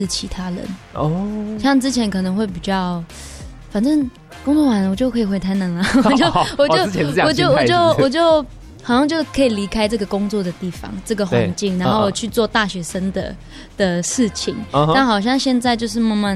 其他人哦。像之前可能会比较，反正工作完了我就可以回台南了，我就好像就可以离开这个工作的地方，这个环境，然后去做大学生的事情。但好像现在就是慢慢